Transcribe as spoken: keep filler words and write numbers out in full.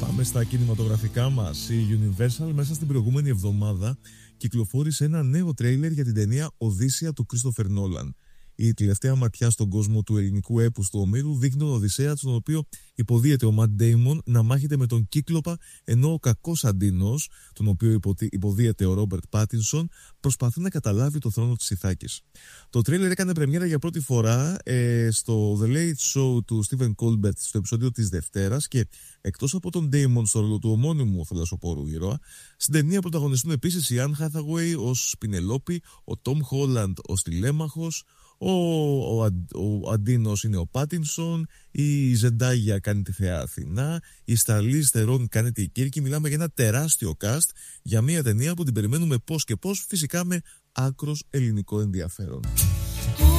Πάμε στα κινηματογραφικά μας. Η Universal μέσα στην προηγούμενη εβδομάδα κυκλοφόρησε ένα νέο τρέιλερ για την ταινία Οδύσσεια του Κρίστοφερ Νόλαν. Η τελευταία ματιά στον κόσμο του ελληνικού έπους του Ομήρου δείχνει τον Οδυσσέα, στον οποίο υποδίεται ο Ματ Ντέιμον να μάχεται με τον Κύκλοπα, ενώ ο κακός Αντίνος, τον οποίο υποδίεται ο Ρόμπερτ Πάτινσον, προσπαθεί να καταλάβει το θρόνο της Ιθάκης. Το τρέιλερ έκανε πρεμιέρα για πρώτη φορά ε, στο The Late Show του Stephen Colbert στο επεισόδιο της Δευτέρας και εκτός από τον Ντέιμον στο ρόλο του ομώνυμου θαλασσοπόρου ήρωα, στην ταινία πρωταγωνιστούν επίσης η Anne Hathaway ως Πινελόπη, ο Tom Holland ως Τηλέμαχος, Ο, ο, ο Αντίνος είναι ο Πάτινσον, η Ζεντάγια κάνει τη Θεά Αθηνά, η Σταρλίζ Θερόν κάνει τη Κύρκη. Μιλάμε για ένα τεράστιο cast για μια ταινία που την περιμένουμε πώς και πώς, φυσικά με άκρος ελληνικό ενδιαφέρον.